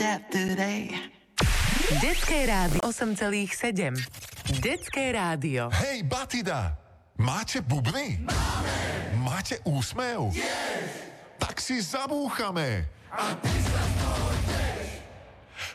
Detské rádio 8,7. Detské rádio. Hej, Batida, máte bubny? Máme. Máte úsmev? Yes. Tak si zabúchame. A ty sa